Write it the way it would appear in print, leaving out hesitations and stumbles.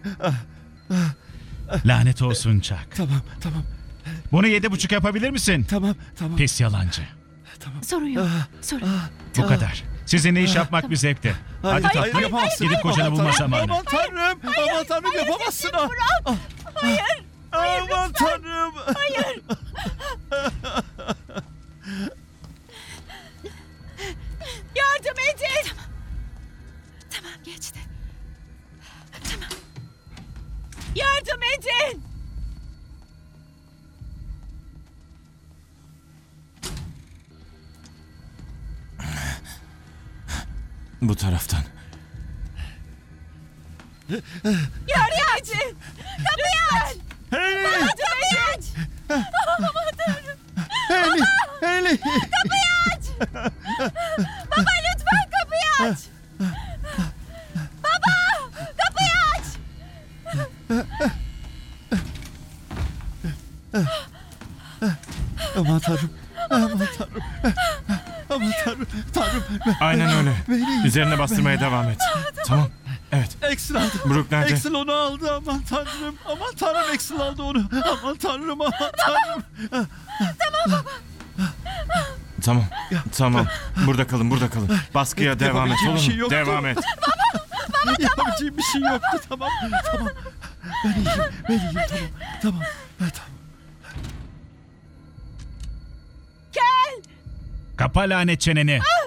Lanet olsun Chuck. Tamam. Bunu 7,5 yapabilir misin? Tamam. Pis yalancı. Sorun yok. Sorun. Bu kadar. Sizinle iş yapmak bir zevkti. Hadi tatlım. yapamazsın. Gidip kocanı bulma zamanı. Aman tanrım yapamazsın. Hayır. Aman tanrım. Yardım edin. Tamam geçti. Tamam. Yardım edin. Bu taraftan. Yardım edin. Kapıyı aç. Hayley. Kapıyı aç. Hayley. Kapıyı aç. Baba lütfen kapıyı aç. Baba kapıyı aç. Aman tanrım. Tanrım. Aynen öyle. Beni- Üzerine bastırmaya devam et. Tamam. Evet. Axel aldı. Brook nerede? Axel onu aldı. Aman tanrım Axel aldı onu. Aman tanrım. Tamam. Burada kalın. Baskıya devam et. Yapabileceğim bir şey Oğlum, yoktu. devam et. Yapabileceğim bir şey yoktu. Tamam. Ben iyiyim. Tamam. Gel. Kapa lanet çeneni.